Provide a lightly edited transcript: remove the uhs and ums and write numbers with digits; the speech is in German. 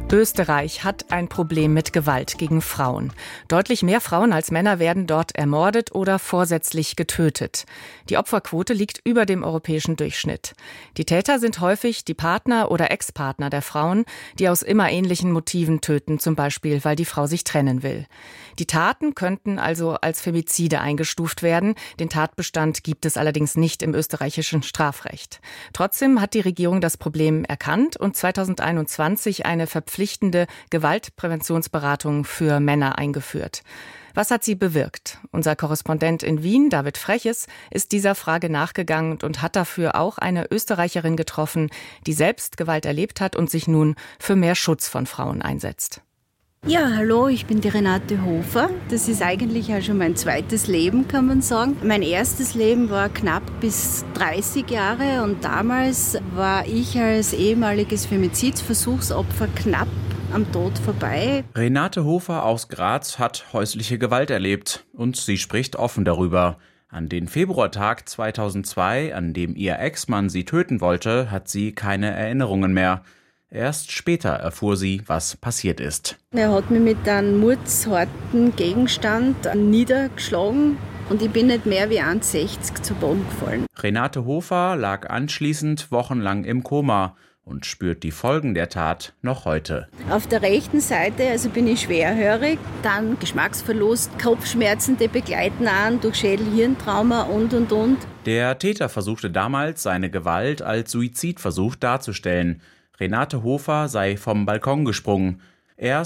Österreich hat ein Problem mit Gewalt gegen Frauen. Deutlich mehr Frauen als Männer werden dort ermordet oder vorsätzlich getötet. Die Opferquote liegt über dem europäischen Durchschnitt. Die Täter sind häufig die Partner oder Ex-Partner der Frauen, die aus immer ähnlichen Motiven töten, zum Beispiel, weil die Frau sich trennen will. Die Taten könnten also als Femizide eingestuft werden. Den Tatbestand gibt es allerdings nicht im österreichischen Strafrecht. Trotzdem hat die Regierung das Problem erkannt und 2021 eine verpflichtende Gewaltpräventionsberatung für Männer eingeführt. Was hat sie bewirkt? Unser Korrespondent in Wien, David Freches, ist dieser Frage nachgegangen und hat dafür auch eine Österreicherin getroffen, die selbst Gewalt erlebt hat und sich nun für mehr Schutz von Frauen einsetzt. Ja, hallo, ich bin die Renate Hofer. Das ist eigentlich auch schon mein zweites Leben, kann man sagen. Mein erstes Leben war knapp bis 30 Jahre und damals war ich als ehemaliges Femizidversuchsopfer knapp am Tod vorbei. Renate Hofer aus Graz hat häusliche Gewalt erlebt und sie spricht offen darüber. An den Februartag 2002, an dem ihr Ex-Mann sie töten wollte, hat sie keine Erinnerungen mehr. Erst später erfuhr sie, was passiert ist. Er hat mich mit einem mordsharten Gegenstand niedergeschlagen und ich bin nicht mehr wie 1,60 zu Boden gefallen. Renate Hofer lag anschließend wochenlang im Koma und spürt die Folgen der Tat noch heute. Auf der rechten Seite bin ich schwerhörig, dann Geschmacksverlust, Kopfschmerzen, die begleiten an durch Schädel-Hirntrauma und. Der Täter versuchte damals, seine Gewalt als Suizidversuch darzustellen. Renate Hofer sei vom Balkon gesprungen. Erst